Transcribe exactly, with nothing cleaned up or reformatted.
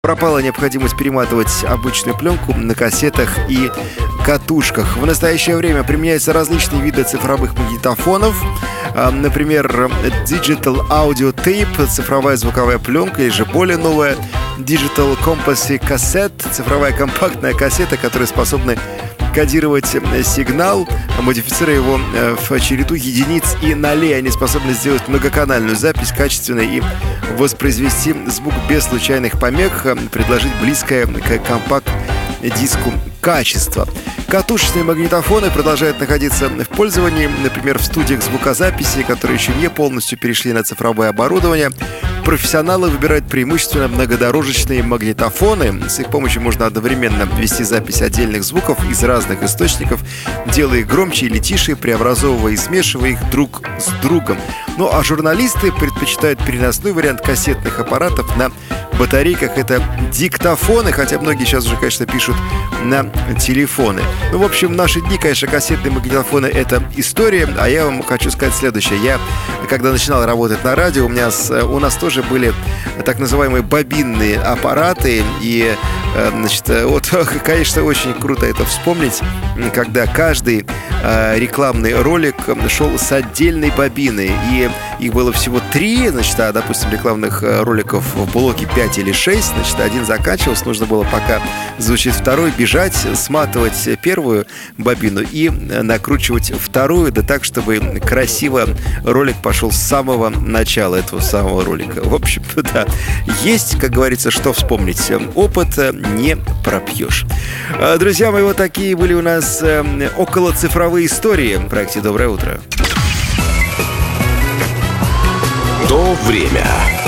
Пропала необходимость перематывать обычную пленку на кассетах и катушках. В настоящее время применяются различные виды цифровых магнитофонов. Например, Digital Audio Tape, цифровая звуковая пленка, или же более новая Digital Compass Cassette, цифровая компактная кассета, которая способна кодировать сигнал, модифицируя его в череду единиц и нолей. Они способны сделать многоканальную запись качественной и воспроизвести звук без случайных помех, предложить близкое к компакт-диску качество. Катушечные магнитофоны продолжают находиться в пользовании, например, в студиях звукозаписи, которые еще не полностью перешли на цифровое оборудование. Профессионалы выбирают преимущественно многодорожечные магнитофоны. С их помощью можно одновременно вести запись отдельных звуков из разных источников, делая их громче или тише, преобразовывая и смешивая их друг с другом. Ну а журналисты предпочитают переносной вариант кассетных аппаратов на батарейках. Это диктофоны, хотя многие сейчас уже, конечно, пишут на телефоны. Ну, в общем, в наши дни, конечно, кассетные магнитофоны — это история. А я вам хочу сказать следующее. Я, когда начинал работать на радио, у, меня с, у нас тоже были так называемые бобинные аппараты. И, значит, вот, конечно, очень круто это вспомнить, когда каждый э, рекламный ролик шел с отдельной бобиной. И их было всего три, значит, а, допустим, рекламных роликов в блоке пять или шесть, значит, один заканчивался, нужно было, пока звучит второй, бежать, сматывать первую бобину и накручивать вторую, да так, чтобы красиво ролик пошел с самого начала этого самого ролика. В общем, да, есть, как говорится, что вспомнить. Опыт не пропьешь. Друзья мои, вот такие были у нас околоцифровые истории в проекте «Доброе утро». То время.